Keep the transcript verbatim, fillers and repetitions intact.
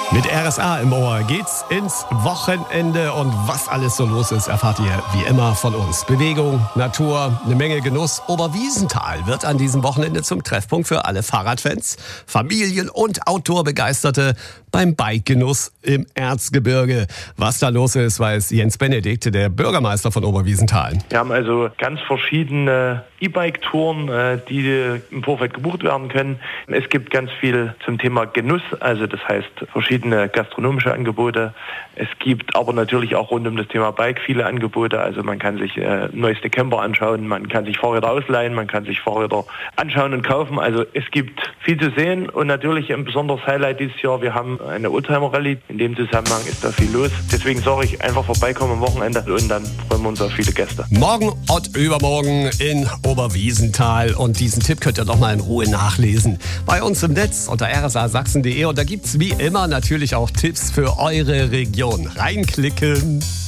Mit R S A im Ohr geht's ins Wochenende und was alles so los ist, erfahrt ihr wie immer von uns. Bewegung, Natur, eine Menge Genuss. Oberwiesenthal wird an diesem Wochenende zum Treffpunkt für alle Fahrradfans, Familien- und Outdoor-Begeisterte beim Bikegenuss im Erzgebirge. Was da los ist, weiß Jens Benedikt, der Bürgermeister von Oberwiesenthal. Wir haben also ganz verschiedene E-Bike-Touren, die im Vorfeld gebucht werden können. Es gibt ganz viel zum Thema Genuss, also das heißt verschiedene gastronomische Angebote. Es gibt aber natürlich auch rund um das Thema Bike viele Angebote. Also man kann sich äh, neueste Camper anschauen, man kann sich Fahrräder ausleihen, man kann sich Fahrräder anschauen und kaufen. Also es gibt viel zu sehen und natürlich ein besonderes Highlight dieses Jahr. Wir haben eine Oldtimer-Rallye. In dem Zusammenhang ist da viel los. Deswegen sage ich, einfach vorbeikommen am Wochenende und dann freuen wir uns auf viele Gäste. Morgen und übermorgen in Oberwiesenthal. Und diesen Tipp könnt ihr doch mal in Ruhe nachlesen. Bei uns im Netz unter r s a sachsen punkt d e. Und da gibt's wie immer natürlich auch Tipps für eure Region. Reinklicken.